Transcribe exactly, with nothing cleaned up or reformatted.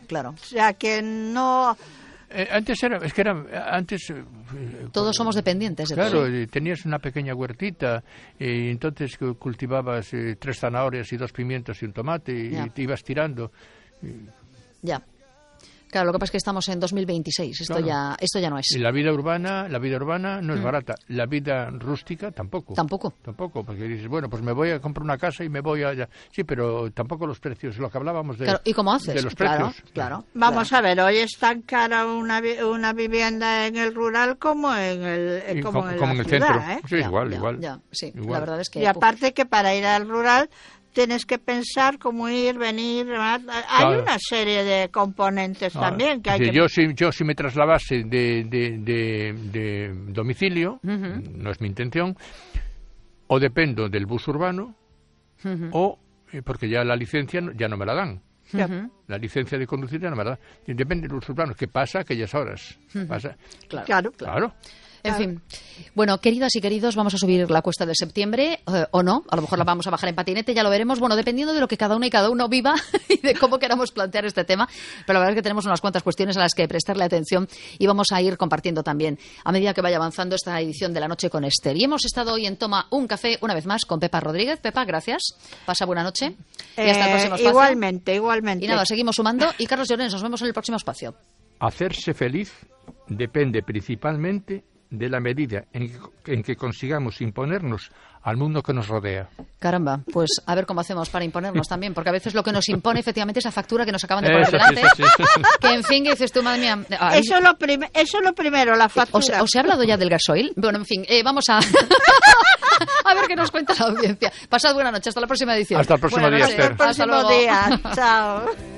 claro. O sea, que no... Eh, antes era, es que era, antes... Eh, Todos somos dependientes de claro, todo. Claro, tenías una pequeña huertita y entonces cultivabas eh, tres zanahorias y dos pimientos y un tomate y, y te ibas tirando. Y... Ya. Claro, lo que pasa es que estamos en dos mil veintiséis, esto claro. ya esto ya no es. Y la vida urbana, la vida urbana no es mm. barata, la vida rústica tampoco. Tampoco. Tampoco, porque dices, bueno, pues me voy a comprar una casa y me voy a... Sí, pero tampoco los precios, lo que hablábamos de, claro. ¿Y cómo haces? de los claro, precios. Claro, Vamos claro. a ver, hoy es tan cara una, una vivienda en el rural como en el, como como, en como la en el ciudad, centro. ¿eh? Sí, Ya, igual, ya, igual. Ya, sí, igual. la verdad es que... Y aparte que para ir al rural tienes que pensar cómo ir, venir... Hay claro. una serie de componentes ah, también que hay sí, que... Yo si, yo si me trasladase de, de, de, de domicilio, uh-huh. no es mi intención, o dependo del bus urbano, uh-huh. o eh, porque ya la licencia ya no me la dan. Uh-huh. La licencia de conducir ya no me la dan. Depende del bus urbano, que pasa aquellas horas. Uh-huh. Pasa. Claro, claro. claro. En fin, bueno, queridas y queridos, vamos a subir la cuesta de septiembre, eh, o no, a lo mejor la vamos a bajar en patinete, ya lo veremos, bueno, dependiendo de lo que cada uno y cada uno viva y de cómo queramos plantear este tema, pero la verdad es que tenemos unas cuantas cuestiones a las que prestarle atención y vamos a ir compartiendo también a medida que vaya avanzando esta edición de La Noche con Esther. Y hemos estado hoy en Toma un Café, una vez más, con Pepa Rodríguez. Pepa, gracias, pasa buena noche eh, y hasta el próximo espacio. Igualmente, igualmente. Y nada, seguimos sumando y Carlos Llorens, nos vemos en el próximo espacio. Hacerse feliz depende principalmente de la medida en que, en que consigamos imponernos al mundo que nos rodea. Caramba, pues a ver cómo hacemos para imponernos también, porque a veces lo que nos impone efectivamente es la factura que nos acaban de poner eso, delante, sí, eso, sí. que en fin, que dices tú, madre mía... Ay, eso, lo prim- eso lo primero, la factura. ¿Os, ¿Os he hablado ya del gasoil? Bueno, en fin, eh, vamos a... a ver qué nos cuenta la audiencia. Pasad buena noche, hasta la próxima edición. Hasta el próximo bueno, día, hasta Esther. el próximo Hasta luego. día, chao.